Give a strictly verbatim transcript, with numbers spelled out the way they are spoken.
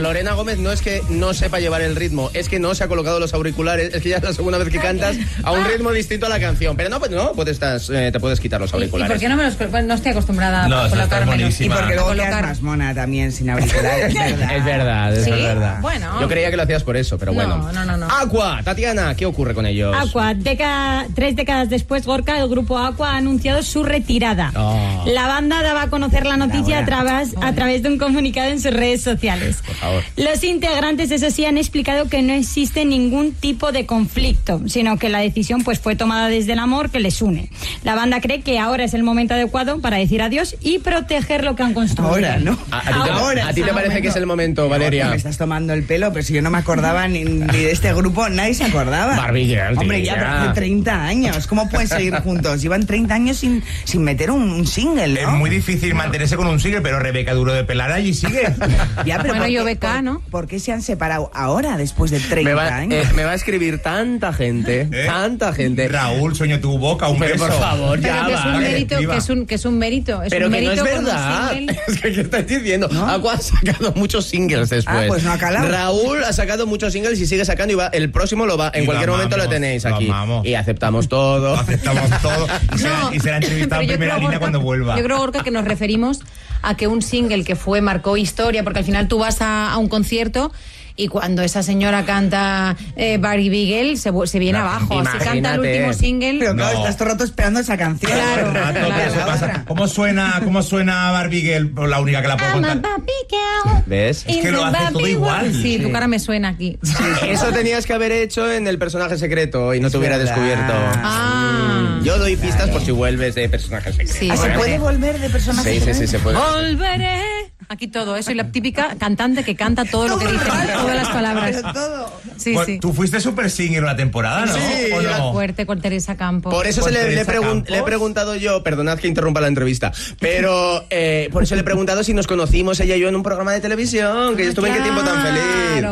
Lorena Gómez no es que no sepa llevar el ritmo, es que no se ha colocado los auriculares, es que ya es la segunda vez que cantas a un ritmo distinto a la canción. Pero no, pues no, pues estás, eh, te puedes quitar los auriculares. ¿Y por qué no me los pues no estoy acostumbrada no, a colocármelos? Y porque luego quedas más mona también sin auriculares. Es verdad, es ¿Sí? verdad. Bueno. Yo creía que lo hacías por eso, pero bueno. No, no, no, no. Aqua, Tatiana, ¿qué ocurre con ellos? Aqua, deca- tres décadas después, Gorka, el grupo Aqua ha anunciado su retirada. Oh. La banda daba a conocer la noticia a través, a través de un comunicado en sus redes sociales. Por favor. Los integrantes, eso sí, han explicado que no existe ningún tipo de conflicto, sino que la decisión pues fue tomada desde el amor que les une. La banda cree que ahora es el momento adecuado para decir adiós y proteger lo que han construido. Ahora, ¿no? ¿A, a ti te, Ahora a ti es te el parece momento. que es el momento, Valeria? No, me estás tomando el pelo, pero si yo no me acordaba ni, ni de este grupo, nadie se acordaba. Barbie Girl, Hombre, tía. ya, pero hace treinta años. ¿Cómo pueden seguir juntos? Llevan treinta años sin, sin meter un, un single, ¿no? Es muy difícil mantenerse con un single, pero Rebeca Duro de Pelar allí sigue. Ya, pero Bueno, ¿por qué- yo beca, por- ¿no? ¿Por qué se han separado ahora, después de treinta Me va, años? eh, me va a escribir tanta gente, ¿Eh? tanta gente. Raúl, sueño tu boca, un Pero beso. por favor, Pero ya que es va. un mérito, escriba. que es un, que es un mérito. Es Pero un que no es mérito con un verdad. single. Es que, ¿qué estás diciendo? ¿No? Aqua ha sacado muchos singles después. Ah, pues no ha calado. Raúl ha sacado muchos singles y sigue sacando y va, el próximo lo va, en Y lo cualquier momento lo amamos, tenéis lo aquí. amamos. Y aceptamos todo. Lo aceptamos todo. Y será, No, y será entrevistado en pero yo primera creo, línea Gorka, cuando vuelva. Yo creo, Gorka, que nos referimos a que un single que fue marcó historia, porque al final tú vas a, a un concierto y cuando esa señora canta eh, Barbie Girl se, se viene No, abajo. Así canta el imagínate. último single. Pero claro, No. estás todo el rato esperando esa canción. Claro, Rato, claro. pero eso La pasa. otra. ¿Cómo suena, cómo suena Barbie Girl? Pues la única que la puedo I'm a contar. Barbie girl. ¿Ves? Es que lo In the hace todo Barbie igual. world. Sí, Sí. tu cara me suena aquí. Eso tenías que haber hecho en el personaje secreto y no Es te hubiera verdad. descubierto. Ah. Yo doy pistas por si vuelves de personaje secreto. Sí, ¿Ah, ¿Se bueno. puede volver de personaje? Sí, sí, sí, se puede. Volveré. Aquí todo. Eso y la típica cantante que canta todo lo que dice, todas las palabras. Pero todo. Sí, Pues, sí. Tú fuiste super singer una temporada, ¿no? Sí, ¿O yo- no? Fuerte con Teresa Campos. Por eso Con se le, le, Teresa pregun- Campos. le he preguntado yo, perdonad que interrumpa la entrevista, pero eh, por eso le he preguntado si nos conocimos ella y yo en un programa de televisión, que yo estuve en Qué tiempo tan feliz. Claro.